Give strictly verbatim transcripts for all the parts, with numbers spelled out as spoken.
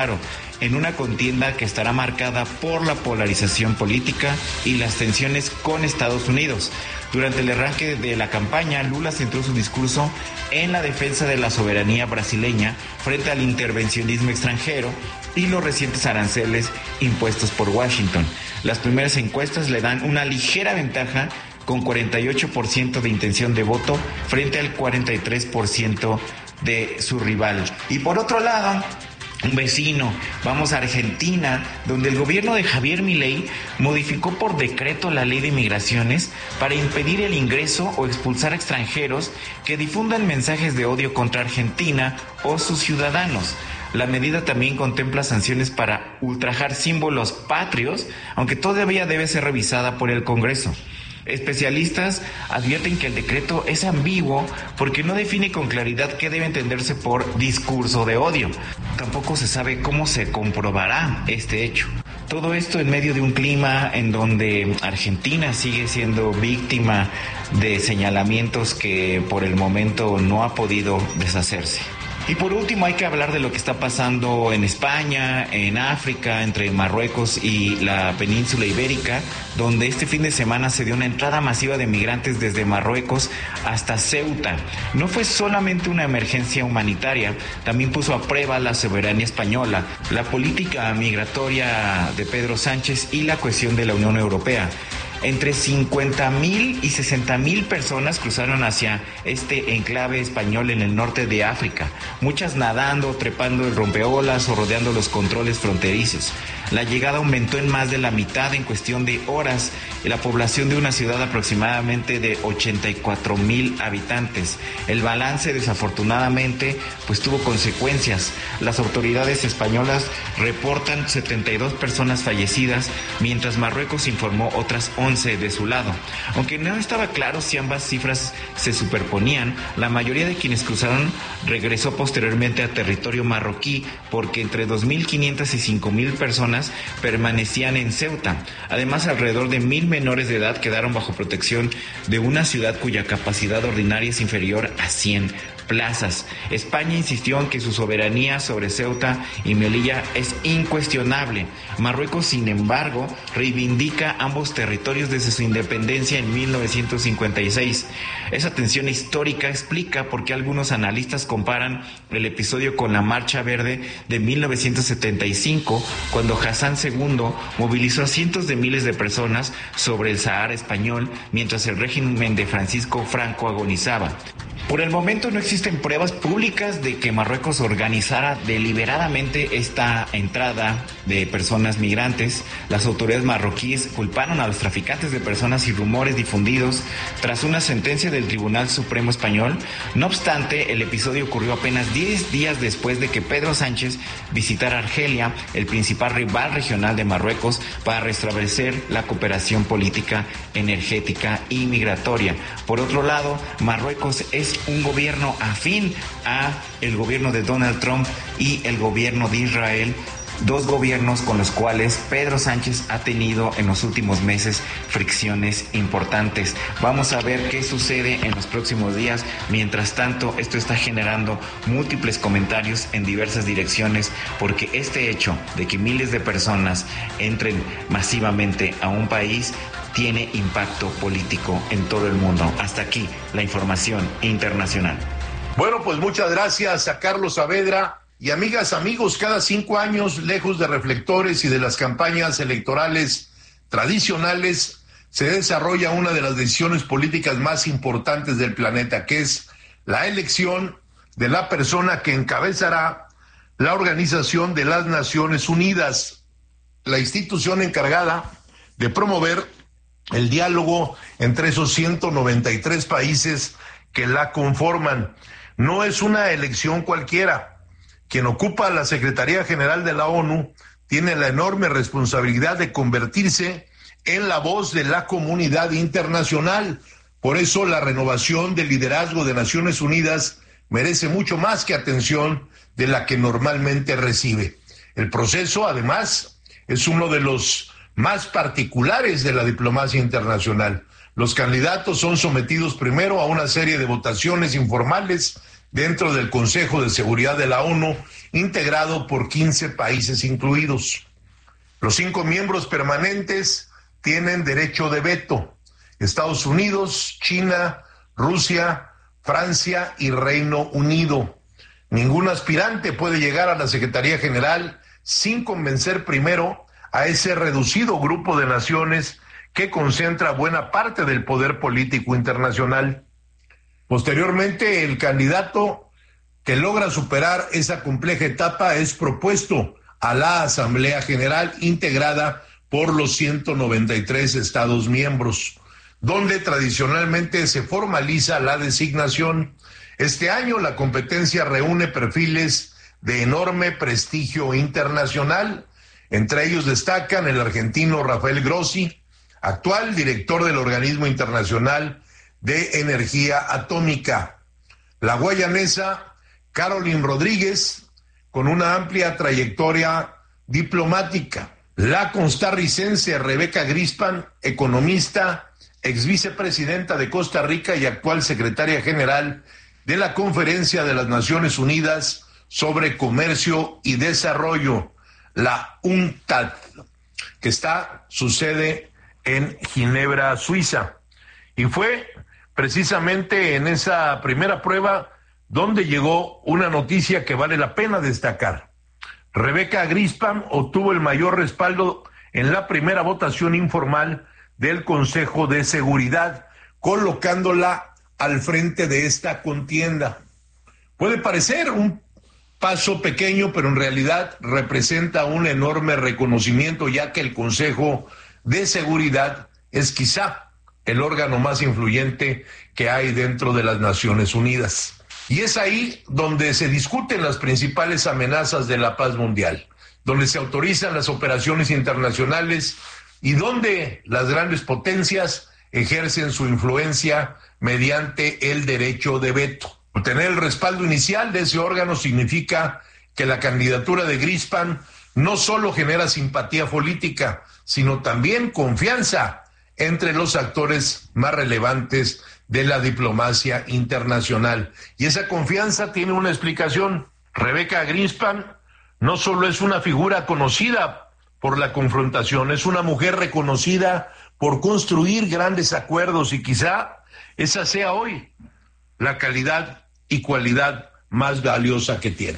en una contienda que estará marcada por la polarización política y las tensiones con Estados Unidos. Durante el arranque de la campaña, Lula centró su discurso en la defensa de la soberanía brasileña frente al intervencionismo extranjero y los recientes aranceles impuestos por Washington. Las primeras encuestas le dan una ligera ventaja con cuarenta y ocho por ciento de intención de voto frente al cuarenta y tres por ciento de su rival. Y por otro lado, un vecino, vamos a Argentina, donde el gobierno de Javier Milei modificó por decreto la ley de migraciones para impedir el ingreso o expulsar a extranjeros que difundan mensajes de odio contra Argentina o sus ciudadanos. La medida también contempla sanciones para ultrajar símbolos patrios, aunque todavía debe ser revisada por el Congreso. Especialistas advierten que el decreto es ambiguo porque no define con claridad qué debe entenderse por discurso de odio. Tampoco se sabe cómo se comprobará este hecho. Todo esto en medio de un clima en donde Argentina sigue siendo víctima de señalamientos que por el momento no ha podido deshacerse. Y por último hay que hablar de lo que está pasando en España, en África, entre Marruecos y la península ibérica, donde este fin de semana se dio una entrada masiva de migrantes desde Marruecos hasta Ceuta. No fue solamente una emergencia humanitaria, también puso a prueba la soberanía española, la política migratoria de Pedro Sánchez y la cohesión de la Unión Europea. Entre cincuenta mil y sesenta mil personas cruzaron hacia este enclave español en el norte de África, muchas nadando, trepando el rompeolas o rodeando los controles fronterizos. La llegada aumentó en más de la mitad en cuestión de horas y la población de una ciudad aproximadamente de ochenta y cuatro mil habitantes. El balance, desafortunadamente, pues tuvo consecuencias. Las autoridades españolas reportan setenta y dos personas fallecidas, mientras Marruecos informó otras once de su lado. Aunque no estaba claro si ambas cifras se superponían, la mayoría de quienes cruzaron regresó posteriormente a territorio marroquí, porque entre dos mil quinientas y cinco mil personas permanecían en Ceuta. Además, alrededor de mil menores de edad quedaron bajo protección de una ciudad cuya capacidad ordinaria es inferior a cien plazas. España insistió en que su soberanía sobre Ceuta y Melilla es incuestionable. Marruecos, sin embargo, reivindica ambos territorios desde su independencia en mil novecientos cincuenta y seis. Esa tensión histórica explica por qué algunos analistas comparan el episodio con la Marcha Verde de mil novecientos setenta y cinco, cuando Hassan segundo movilizó a cientos de miles de personas sobre el Sahara español mientras el régimen de Francisco Franco agonizaba. Por el momento no existen pruebas públicas de que Marruecos organizara deliberadamente esta entrada de personas migrantes. Las autoridades marroquíes culparon a los traficantes de personas y rumores difundidos tras una sentencia del Tribunal Supremo Español. No obstante, el episodio ocurrió apenas diez días después de que Pedro Sánchez visitara Argelia, el principal rival regional de Marruecos, para restablecer la cooperación política, energética y migratoria. Por otro lado, Marruecos es un gobierno afín a el gobierno de Donald Trump y el gobierno de Israel, dos gobiernos con los cuales Pedro Sánchez ha tenido en los últimos meses fricciones importantes. Vamos a ver qué sucede en los próximos días. Mientras tanto, esto está generando múltiples comentarios en diversas direcciones, porque este hecho de que miles de personas entren masivamente a un país tiene impacto político en todo el mundo. Hasta aquí la información internacional. Bueno, pues muchas gracias a Carlos Saavedra. Y amigas, amigos, cada cinco años, lejos de reflectores y de las campañas electorales tradicionales, se desarrolla una de las decisiones políticas más importantes del planeta, que es la elección de la persona que encabezará la Organización de las Naciones Unidas, la institución encargada de promover el diálogo entre esos ciento noventa y tres países que la conforman. No es una elección cualquiera. Quien ocupa la Secretaría General de la ONU tiene la enorme responsabilidad de convertirse en la voz de la comunidad internacional. Por eso la renovación del liderazgo de Naciones Unidas merece mucho más que atención de la que normalmente recibe. El proceso, además, es uno de los más particulares de la diplomacia internacional. Los candidatos son sometidos primero a una serie de votaciones informales dentro del Consejo de Seguridad de la ONU, integrado por quince países incluidos. Los cinco miembros permanentes tienen derecho de veto: Estados Unidos, China, Rusia, Francia y Reino Unido. Ningún aspirante puede llegar a la Secretaría General sin convencer primero a ese reducido grupo de naciones que concentra buena parte del poder político internacional. Posteriormente, el candidato que logra superar esa compleja etapa es propuesto a la Asamblea General, integrada por los ciento noventa y tres Estados miembros, donde tradicionalmente se formaliza la designación. Este año la competencia reúne perfiles de enorme prestigio internacional. Entre ellos destacan el argentino Rafael Grossi, actual director del Organismo Internacional de Energía Atómica; la guayanesa Carolyn Rodríguez, con una amplia trayectoria diplomática; la costarricense Rebeca Grispan, economista, ex vicepresidenta de Costa Rica y actual secretaria general de la Conferencia de las Naciones Unidas sobre Comercio y Desarrollo, la UNCTAD, que está, su sede en Ginebra, Suiza. Y fue precisamente en esa primera prueba donde llegó una noticia que vale la pena destacar. Rebeca Grispan obtuvo el mayor respaldo en la primera votación informal del Consejo de Seguridad, colocándola al frente de esta contienda. Puede parecer un paso pequeño, pero en realidad representa un enorme reconocimiento, ya que el Consejo de Seguridad es quizá el órgano más influyente que hay dentro de las Naciones Unidas. Y es ahí donde se discuten las principales amenazas de la paz mundial, donde se autorizan las operaciones internacionales y donde las grandes potencias ejercen su influencia mediante el derecho de veto. Obtener el respaldo inicial de ese órgano significa que la candidatura de Grispan no solo genera simpatía política, sino también confianza entre los actores más relevantes de la diplomacia internacional. Y esa confianza tiene una explicación. Rebeca Grispan no solo es una figura conocida por la confrontación, es una mujer reconocida por construir grandes acuerdos, y quizá esa sea hoy la calidad y cualidad más valiosa que tiene.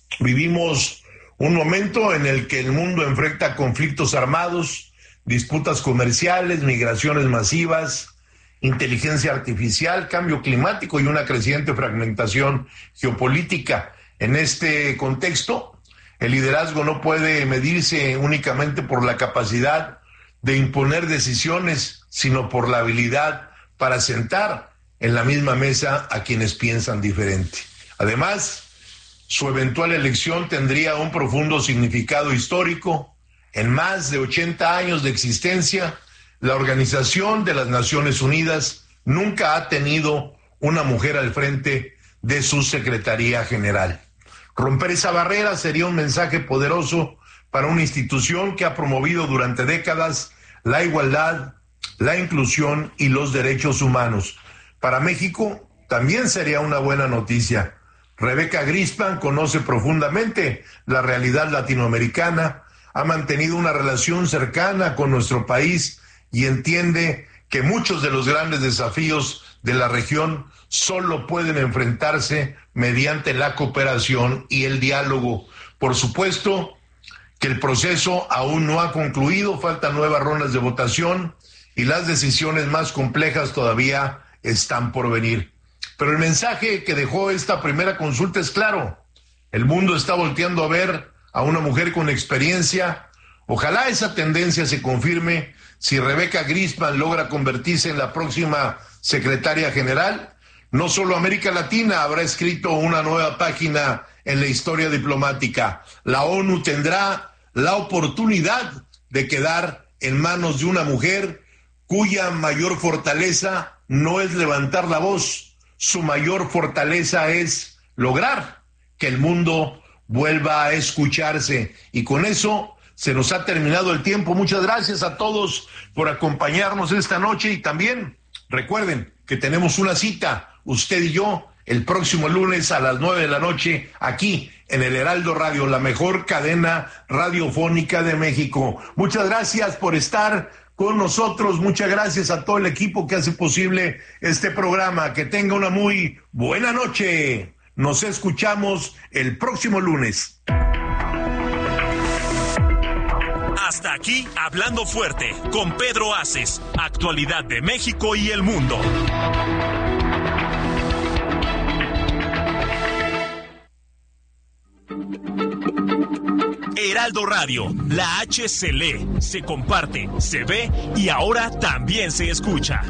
Vivimos un momento en el que el mundo enfrenta conflictos armados, disputas comerciales, migraciones masivas, inteligencia artificial, cambio climático y una creciente fragmentación geopolítica. En este contexto, el liderazgo no puede medirse únicamente por la capacidad de imponer decisiones, sino por la habilidad para sentar en la misma mesa a quienes piensan diferente. Además, su eventual elección tendría un profundo significado histórico. En más de ochenta años de existencia, la Organización de las Naciones Unidas nunca ha tenido una mujer al frente de su Secretaría General. Romper esa barrera sería un mensaje poderoso para una institución que ha promovido durante décadas la igualdad, la inclusión y los derechos humanos. Para México también sería una buena noticia. Rebeca Grispan conoce profundamente la realidad latinoamericana, ha mantenido una relación cercana con nuestro país y entiende que muchos de los grandes desafíos de la región solo pueden enfrentarse mediante la cooperación y el diálogo. Por supuesto que el proceso aún no ha concluido, faltan nuevas rondas de votación y las decisiones más complejas todavía están por venir. Pero el mensaje que dejó esta primera consulta es claro: el mundo está volteando a ver a una mujer con experiencia. Ojalá esa tendencia se confirme si Rebeca Grispan logra convertirse en la próxima secretaria general. No solo América Latina habrá escrito una nueva página en la historia diplomática. La ONU tendrá la oportunidad de quedar en manos de una mujer cuya mayor fortaleza no es levantar la voz. Su mayor fortaleza es lograr que el mundo vuelva a escucharse. Y con eso se nos ha terminado el tiempo. Muchas gracias a todos por acompañarnos esta noche y también recuerden que tenemos una cita, usted y yo, el próximo lunes a las nueve de la noche, aquí en el Heraldo Radio, la mejor cadena radiofónica de México. Muchas gracias por estar con nosotros, muchas gracias a todo el equipo que hace posible este programa. Que tenga una muy buena noche. Nos escuchamos el próximo lunes. Hasta aquí, Hablando Fuerte, con Pedro Aces. Actualidad de México y el mundo. Heraldo Radio, la H se lee, se comparte, se ve y ahora también se escucha.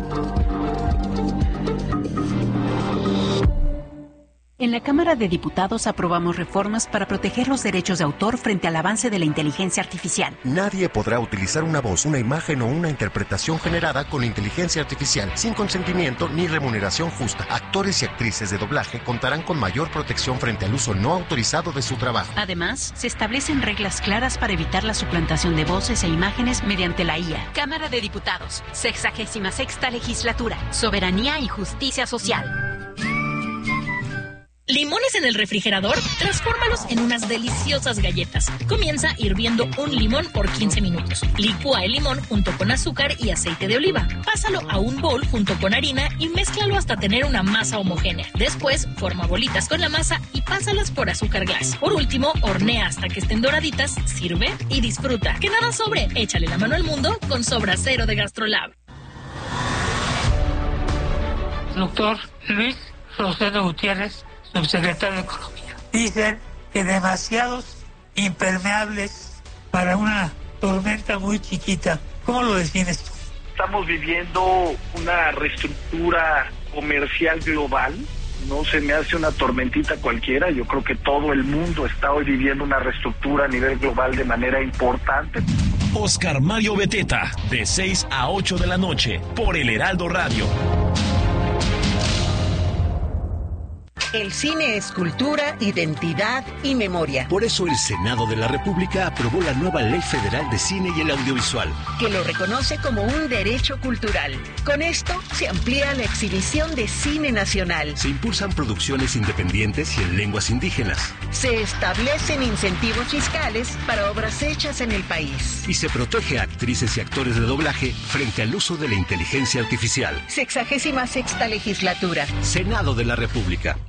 En la Cámara de Diputados aprobamos reformas para proteger los derechos de autor frente al avance de la inteligencia artificial. Nadie podrá utilizar una voz, una imagen o una interpretación generada con inteligencia artificial sin consentimiento ni remuneración justa. Actores y actrices de doblaje contarán con mayor protección frente al uso no autorizado de su trabajo. Además, se establecen reglas claras para evitar la suplantación de voces e imágenes mediante la I A. Cámara de Diputados, sexagésima sexta legislatura, soberanía y justicia social. ¿Limones en el refrigerador? Transfórmalos en unas deliciosas galletas. Comienza hirviendo un limón por quince minutos. Licúa el limón junto con azúcar y aceite de oliva. Pásalo a un bol junto con harina y mézclalo hasta tener una masa homogénea. Después, forma bolitas con la masa y pásalas por azúcar glass. Por último, hornea hasta que estén doraditas, sirve y disfruta. Que nada sobre, échale la mano al mundo con Sobra Cero de Gastrolab. Doctor Luis Rosendo Gutiérrez, subsecretario de Economía. Dicen que demasiados impermeables para una tormenta muy chiquita. ¿Cómo lo defines tú? Estamos viviendo una reestructura comercial global. No se me hace una tormentita cualquiera. Yo creo que todo el mundo está hoy viviendo una reestructura a nivel global de manera importante. Oscar Mario Beteta, de seis a ocho de la noche, por el Heraldo Radio. El cine es cultura, identidad y memoria. Por eso el Senado de la República aprobó la nueva Ley Federal de Cine y el Audiovisual, que lo reconoce como un derecho cultural. Con esto se amplía la exhibición de cine nacional. Se impulsan producciones independientes y en lenguas indígenas. Se establecen incentivos fiscales para obras hechas en el país. Y se protege a actrices y actores de doblaje frente al uso de la inteligencia artificial. Sexagésima sexta legislatura. Senado de la República.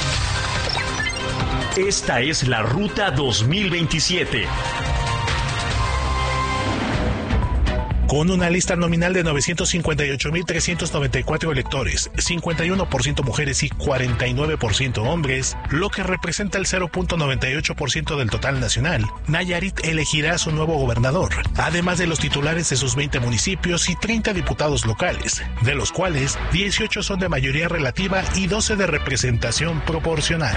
Esta es la Ruta dos mil veintisiete. Con una lista nominal de novecientos cincuenta y ocho mil trescientos noventa y cuatro electores, cincuenta y uno por ciento mujeres y cuarenta y nueve por ciento hombres, lo que representa el cero punto noventa y ocho por ciento del total nacional, Nayarit elegirá a su nuevo gobernador, además de los titulares de sus veinte municipios y treinta diputados locales, de los cuales dieciocho son de mayoría relativa y doce de representación proporcional.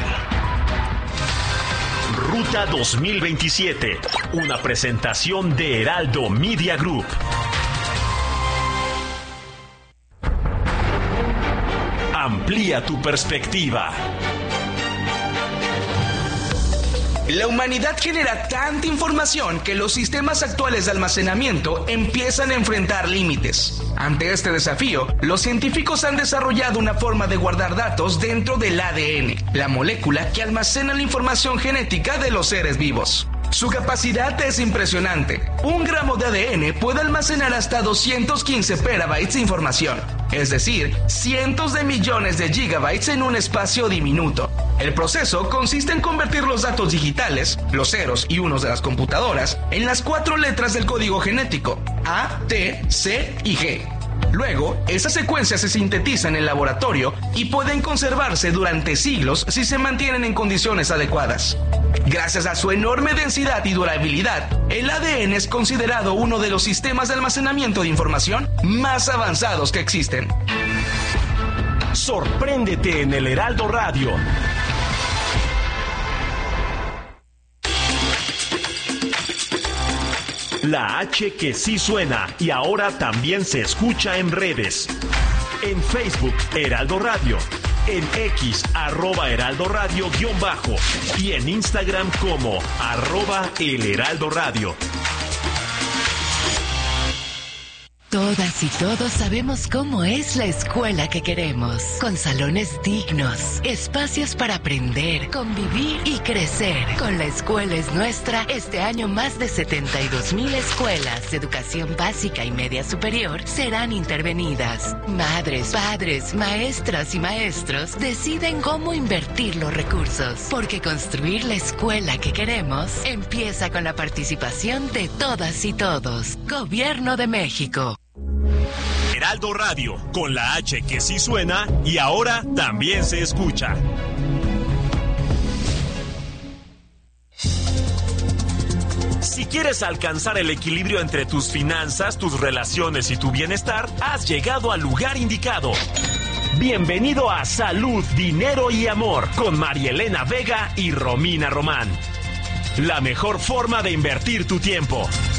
Ruta dos mil veintisiete, una presentación de Heraldo Media Group. Amplía tu perspectiva. La humanidad genera tanta información que los sistemas actuales de almacenamiento empiezan a enfrentar límites. Ante este desafío, los científicos han desarrollado una forma de guardar datos dentro del A D N, la molécula que almacena la información genética de los seres vivos. Su capacidad es impresionante. Un gramo de A D N puede almacenar hasta doscientos quince petabytes de información, es decir, cientos de millones de gigabytes en un espacio diminuto. El proceso consiste en convertir los datos digitales, los ceros y unos de las computadoras, en las cuatro letras del código genético, A, T, C y G. Luego, esas secuencias se sintetizan en el laboratorio y pueden conservarse durante siglos si se mantienen en condiciones adecuadas. Gracias a su enorme densidad y durabilidad, el A D N es considerado uno de los sistemas de almacenamiento de información más avanzados que existen. Sorpréndete en el Heraldo Radio. La H que sí suena y ahora también se escucha en redes. En Facebook, Heraldo Radio. En X, arroba Heraldo Radio guión bajo. Y en Instagram como arroba El Heraldo Radio. Todas y todos sabemos cómo es la escuela que queremos, con salones dignos, espacios para aprender, convivir y crecer. Con La Escuela es Nuestra, este año más de setenta y dos mil escuelas de educación básica y media superior serán intervenidas. Madres, padres, maestras y maestros deciden cómo invertir los recursos, porque construir la escuela que queremos empieza con la participación de todas y todos. Gobierno de México. Heraldo Radio, con la H que sí suena y ahora también se escucha. Si quieres alcanzar el equilibrio entre tus finanzas, tus relaciones y tu bienestar, has llegado al lugar indicado. Bienvenido a Salud, Dinero y Amor con María Elena Vega y Romina Román. La mejor forma de invertir tu tiempo.